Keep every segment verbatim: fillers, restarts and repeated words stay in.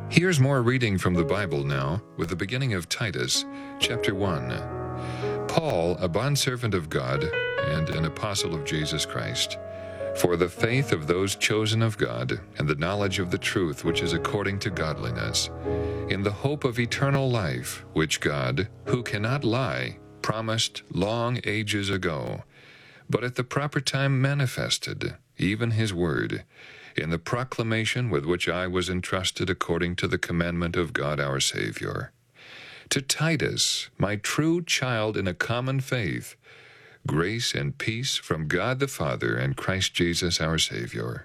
Here's more reading from the Bible now, with the beginning of Titus, chapter one. Paul, a bondservant of God and an apostle of Jesus Christ, for the faith of those chosen of God and the knowledge of the truth which is according to godliness, in the hope of eternal life, which God, who cannot lie, promised long ages ago, but at the proper time manifested, even his word, in the proclamation with which I was entrusted according to the commandment of God our Savior. To Titus, my true child in a common faith, grace and peace from God the Father and Christ Jesus our Savior.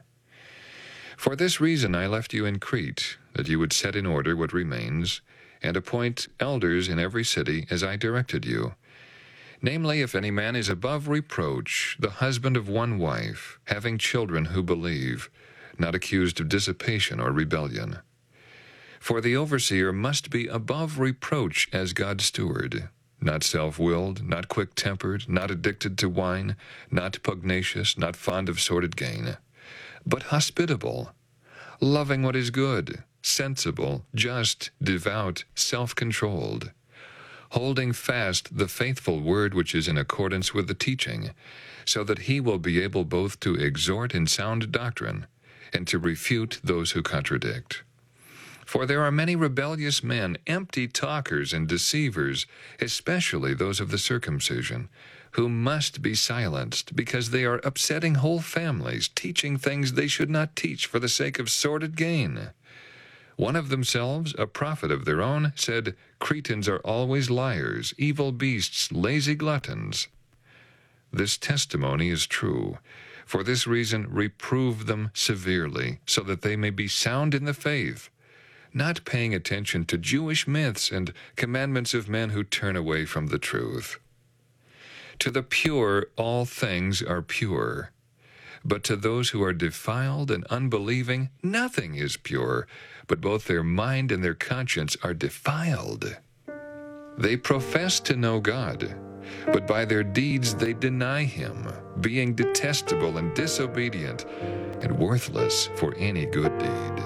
For this reason I left you in Crete, that you would set in order what remains, and appoint elders in every city as I directed you. Namely, if any man is above reproach, the husband of one wife, having children who believe, not accused of dissipation or rebellion. For the overseer must be above reproach as God's steward, not self-willed, not quick-tempered, not addicted to wine, not pugnacious, not fond of sordid gain, but hospitable, loving what is good, sensible, just, devout, self-controlled, holding fast the faithful word which is in accordance with the teaching, so that he will be able both to exhort in sound doctrine and to refute those who contradict. For there are many rebellious men, empty talkers and deceivers, especially those of the circumcision, who must be silenced, because they are upsetting whole families, teaching things they should not teach for the sake of sordid gain. One of themselves, a prophet of their own, said, Cretans are always liars, evil beasts, lazy gluttons. This testimony is true. For this reason reprove them severely, so that they may be sound in the faith, not paying attention to Jewish myths and commandments of men who turn away from the truth. To the pure all things are pure, but to those who are defiled and unbelieving nothing is pure, but both their mind and their conscience are defiled. They profess to know God, but by their deeds they deny him, being detestable and disobedient and worthless for any good deed.